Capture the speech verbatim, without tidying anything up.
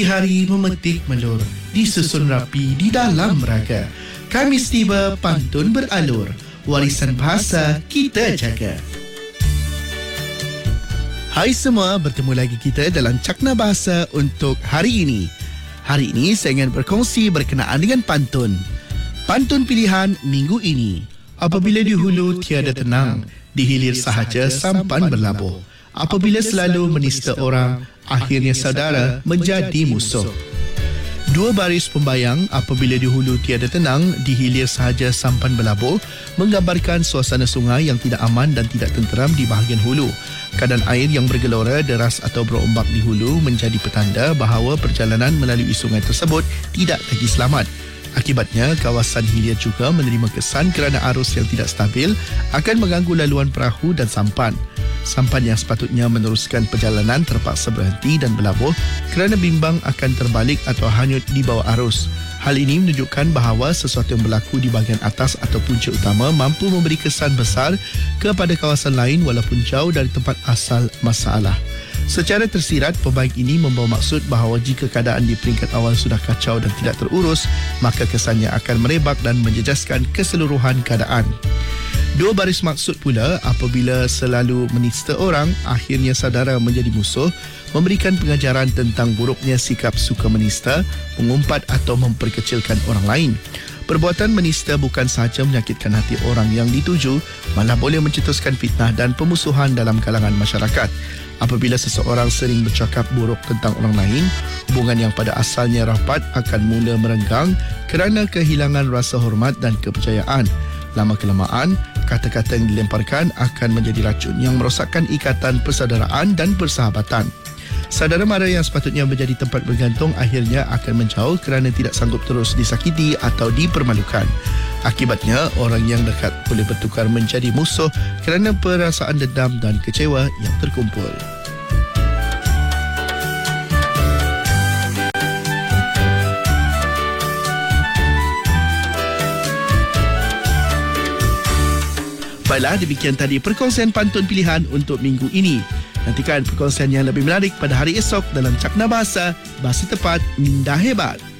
Hari memetik melur, disusun rapi di dalam raga. Kamis tiba, pantun beralur, warisan bahasa kita jaga. Hai semua, bertemu lagi kita dalam Cakna Bahasa untuk hari ini. Hari ini saya ingin berkongsi berkenaan dengan pantun. Pantun pilihan minggu ini. Apabila di hulu tiada tenang, di hilir sahaja sampan berlabuh. Apabila selalu menista orang, akhirnya saudara menjadi musuh. Dua baris pembayang apabila di hulu tiada tenang, di hilir sahaja sampan berlabuh, menggambarkan suasana sungai yang tidak aman dan tidak tenteram di bahagian hulu. Keadaan air yang bergelora, deras atau berombak di hulu menjadi petanda bahawa perjalanan melalui sungai tersebut tidak lagi selamat. Akibatnya, kawasan hilir juga menerima kesan kerana arus yang tidak stabil akan mengganggu laluan perahu dan sampan. Sampan yang sepatutnya meneruskan perjalanan terpaksa berhenti dan berlabuh kerana bimbang akan terbalik atau hanyut di bawah arus. Hal ini menunjukkan bahawa sesuatu yang berlaku di bahagian atas atau punca utama mampu memberi kesan besar kepada kawasan lain walaupun jauh dari tempat asal masalah. Secara tersirat, pembaik ini membawa maksud bahawa jika keadaan di peringkat awal sudah kacau dan tidak terurus, maka kesannya akan merebak dan menjejaskan keseluruhan keadaan. Dua baris maksud pula apabila selalu menista orang, akhirnya saudara menjadi musuh, memberikan pengajaran tentang buruknya sikap suka menista, mengumpat atau memperkecilkan orang lain. Perbuatan menista bukan sahaja menyakitkan hati orang yang dituju, malah boleh mencetuskan fitnah dan pemusuhan dalam kalangan masyarakat. Apabila seseorang sering bercakap buruk tentang orang lain, hubungan yang pada asalnya rapat akan mula merenggang kerana kehilangan rasa hormat dan kepercayaan. Lama-kelamaan, kata-kata yang dilemparkan akan menjadi racun yang merosakkan ikatan persaudaraan dan persahabatan. Saudara mara yang sepatutnya menjadi tempat bergantung akhirnya akan menjauh kerana tidak sanggup terus disakiti atau dipermalukan. Akibatnya, orang yang dekat boleh bertukar menjadi musuh kerana perasaan dendam dan kecewa yang terkumpul. Baiklah, demikian tadi perkongsian pantun pilihan untuk minggu ini. Nantikan perkongsian yang lebih menarik pada hari esok dalam Cakna Bahasa, Bahasa Tepat, Minda Hebat.